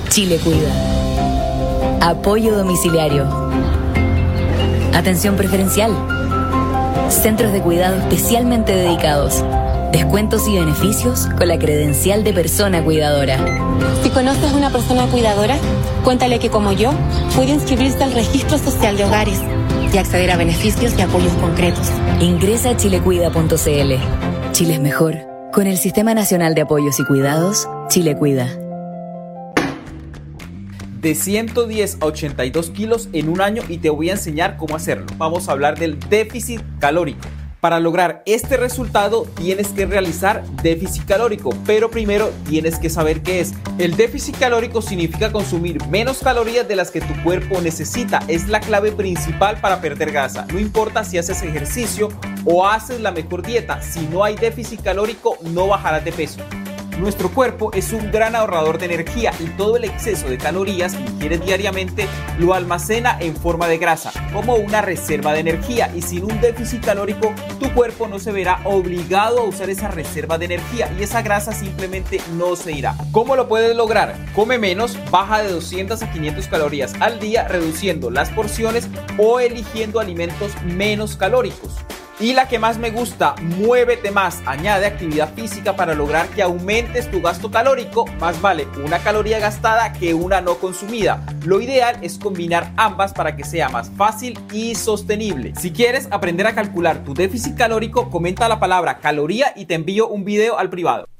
Chile Cuida. Apoyo domiciliario. Atención preferencial. Centros de cuidado especialmente dedicados. Descuentos y beneficios con la credencial de persona cuidadora. Si conoces a una persona cuidadora, cuéntale que como yo, puede inscribirse al Registro Social de Hogares y acceder a beneficios y apoyos concretos. Ingresa a chilecuida.cl. Chile es mejor. Con el Sistema Nacional de Apoyos y Cuidados, Chile Cuida. De 110 a 82 kilos en un año y te voy a enseñar cómo hacerlo. Vamos a hablar del déficit calórico. Para lograr este resultado tienes que realizar déficit calórico, pero primero tienes que saber qué es. El déficit calórico significa consumir menos calorías de las que tu cuerpo necesita. Es la clave principal para perder grasa. No importa si haces ejercicio o haces la mejor dieta, si no hay déficit calórico no bajarás de peso. Nuestro cuerpo es un gran ahorrador de energía y todo el exceso de calorías que ingieres diariamente lo almacena en forma de grasa, como una reserva de energía, y sin un déficit calórico tu cuerpo no se verá obligado a usar esa reserva de energía y esa grasa simplemente no se irá. ¿Cómo lo puedes lograr? Come menos, baja de 200 a 500 calorías al día, reduciendo las porciones o eligiendo alimentos menos calóricos. Y la que más me gusta, muévete más. Añade actividad física para lograr que aumentes tu gasto calórico. Más vale una caloría gastada que una no consumida. Lo ideal es combinar ambas para que sea más fácil y sostenible. Si quieres aprender a calcular tu déficit calórico, comenta la palabra caloría y te envío un video al privado.